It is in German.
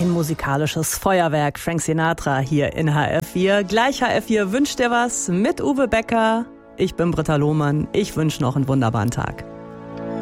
Ein musikalisches Feuerwerk. Frank Sinatra hier in HR4. Gleich HR4 wünscht dir was mit Uwe Becker. Ich bin Britta Lohmann. Ich wünsche noch einen wunderbaren Tag.